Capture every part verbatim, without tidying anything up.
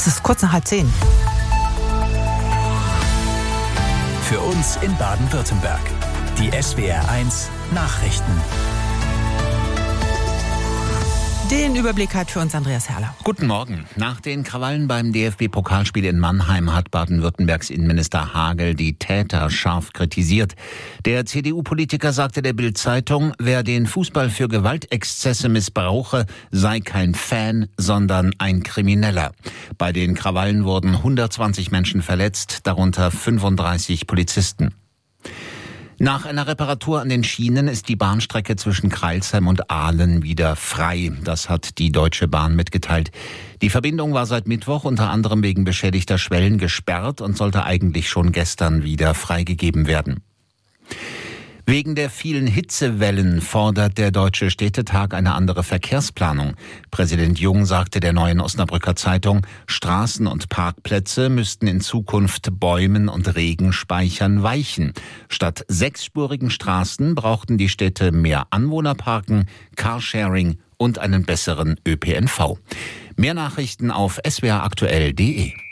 Es ist kurz nach halb zehn. Für uns in Baden-Württemberg. Die S W R eins Nachrichten. Den Überblick hat für uns Andreas Herrler. Guten Morgen. Nach den Krawallen beim D F B-Pokalspiel in Mannheim hat Baden-Württembergs Innenminister Hagel die Täter scharf kritisiert. Der C D U-Politiker sagte der Bild-Zeitung, wer den Fußball für Gewaltexzesse missbrauche, sei kein Fan, sondern ein Krimineller. Bei den Krawallen wurden hundertzwanzig Menschen verletzt, darunter fünfunddreißig Polizisten. Nach einer Reparatur an den Schienen ist die Bahnstrecke zwischen Crailsheim und Aalen wieder frei. Das hat die Deutsche Bahn mitgeteilt. Die Verbindung war seit Mittwoch unter anderem wegen beschädigter Schwellen gesperrt und sollte eigentlich schon gestern wieder freigegeben werden. Wegen der vielen Hitzewellen fordert der Deutsche Städtetag eine andere Verkehrsplanung. Präsident Jung sagte der Neuen Osnabrücker Zeitung, Straßen und Parkplätze müssten in Zukunft Bäumen und Regenspeichern weichen. Statt sechsspurigen Straßen brauchten die Städte mehr Anwohnerparken, Carsharing und einen besseren Ö P N V. Mehr Nachrichten auf s w r aktuell punkt d e.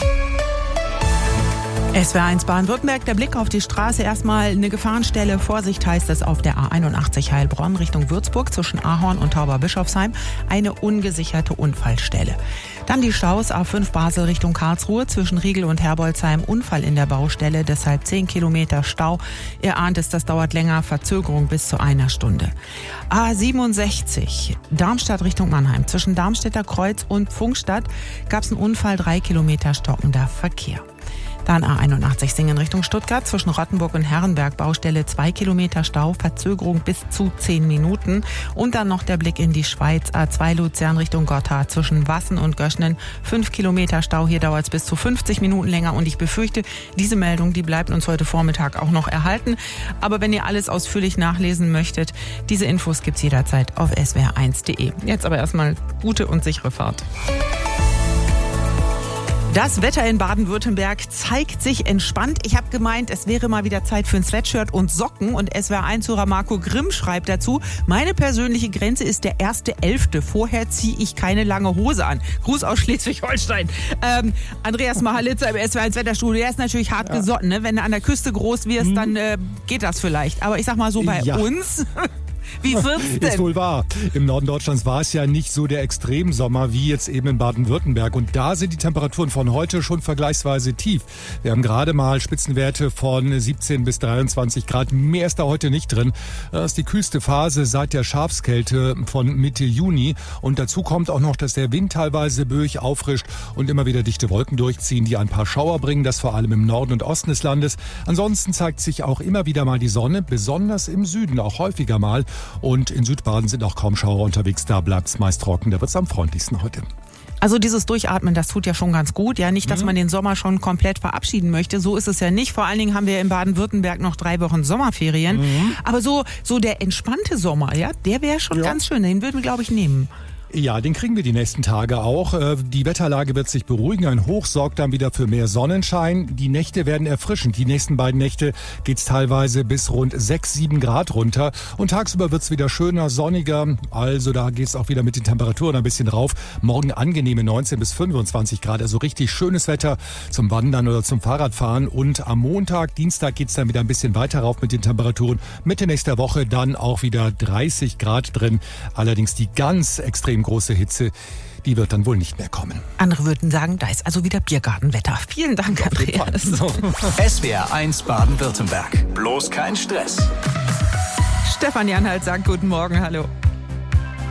S W R eins Baden-Württemberg, der Blick auf die Straße. Erstmal eine Gefahrenstelle. Vorsicht heißt es auf der A einundachtzig Heilbronn Richtung Würzburg zwischen Ahorn und Tauberbischofsheim. Eine ungesicherte Unfallstelle. Dann die Staus A fünf Basel Richtung Karlsruhe zwischen Riegel und Herbolzheim. Unfall in der Baustelle, deshalb zehn Kilometer Stau. Ihr ahnt es, das dauert länger. Verzögerung bis zu einer Stunde. A siebenundsechzig Darmstadt Richtung Mannheim. Zwischen Darmstädter Kreuz und Pfungstadt gab es einen Unfall. Drei Kilometer stockender Verkehr. Dann A einundachtzig Singen Richtung Stuttgart zwischen Rottenburg und Herrenberg Baustelle zwei Kilometer Stau, Verzögerung bis zu zehn Minuten. Und dann noch der Blick in die Schweiz, A zwei Luzern Richtung Gotthard zwischen Wassen und Göschnen fünf Kilometer Stau. Hier dauert es bis zu fünfzig Minuten länger und ich befürchte, diese Meldung, die bleibt uns heute Vormittag auch noch erhalten. Aber wenn ihr alles ausführlich nachlesen möchtet, diese Infos gibt's jederzeit auf s w r eins punkt d e. Jetzt aber erstmal gute und sichere Fahrt. Das Wetter in Baden-Württemberg zeigt sich entspannt. Ich habe gemeint, es wäre mal wieder Zeit für ein Sweatshirt und Socken. Und S W R eins-Hörer Marco Grimm schreibt dazu, meine persönliche Grenze ist der erste Elfte. Vorher ziehe ich keine lange Hose an. Gruß aus Schleswig-Holstein. Ähm, Andreas Mahalitzer im S W R eins Wetterstudio, der ist natürlich hart ja. gesotten. Ne? Wenn du an der Küste groß wirst, hm. dann äh, geht das vielleicht. Aber ich sag mal so, bei ja. uns... Wie wird's denn? Ist wohl wahr. Im Norden Deutschlands war es ja nicht so der Extremsommer wie jetzt eben in Baden-Württemberg. Und da sind die Temperaturen von heute schon vergleichsweise tief. Wir haben gerade mal Spitzenwerte von siebzehn bis dreiundzwanzig Grad. Mehr ist da heute nicht drin. Das ist die kühlste Phase seit der Schafskälte von Mitte Juni. Und dazu kommt auch noch, dass der Wind teilweise böig auffrischt und immer wieder dichte Wolken durchziehen, die ein paar Schauer bringen. Das vor allem im Norden und Osten des Landes. Ansonsten zeigt sich auch immer wieder mal die Sonne, besonders im Süden auch häufiger mal. Und in Südbaden sind auch kaum Schauer unterwegs. Da bleibt es meist trocken. Da wird es am freundlichsten heute. Also dieses Durchatmen, das tut ja schon ganz gut. Ja, nicht, dass mhm. man den Sommer schon komplett verabschieden möchte. So ist es ja nicht. Vor allen Dingen haben wir in Baden-Württemberg noch drei Wochen Sommerferien. Mhm. Aber so, so der entspannte Sommer, ja, der wäre schon ja. ganz schön. Den würden wir, glaube ich, nehmen. Ja, den kriegen wir die nächsten Tage auch. Die Wetterlage wird sich beruhigen. Ein Hoch sorgt dann wieder für mehr Sonnenschein. Die Nächte werden erfrischend. Die nächsten beiden Nächte geht's teilweise bis rund sechs, sieben Grad runter. Und tagsüber wird's wieder schöner, sonniger. Also da geht's auch wieder mit den Temperaturen ein bisschen rauf. Morgen angenehme neunzehn bis fünfundzwanzig Grad. Also richtig schönes Wetter zum Wandern oder zum Fahrradfahren. Und am Montag, Dienstag geht's dann wieder ein bisschen weiter rauf mit den Temperaturen. Mitte nächster Woche dann auch wieder dreißig Grad drin. Allerdings die ganz extrem große Hitze, die wird dann wohl nicht mehr kommen. Andere würden sagen, da ist also wieder Biergartenwetter. Vielen Dank, Andreas. S W R eins Baden-Württemberg. Bloß kein Stress. Stefan Janhalt sagt guten Morgen, hallo.